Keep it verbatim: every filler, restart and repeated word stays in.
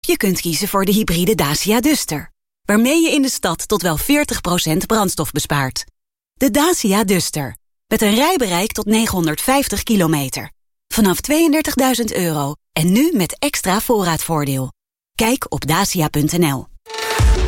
je kunt kiezen voor de hybride Dacia Duster, waarmee je in de stad tot wel veertig procent brandstof bespaart. De Dacia Duster, met een rijbereik tot negenhonderdvijftig kilometer. Vanaf tweeëndertigduizend euro en nu met extra voorraadvoordeel. Kijk op dacia punt n l.